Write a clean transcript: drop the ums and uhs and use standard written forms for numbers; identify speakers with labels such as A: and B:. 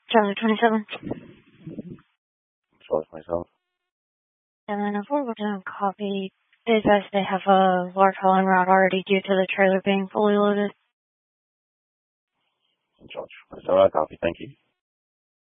A: Charlie 27.
B: Charlie 27.
A: And then affordable down copy. They says they have a large hauling route already due to the trailer being fully loaded.
B: Charlie 27, I copy. Thank you.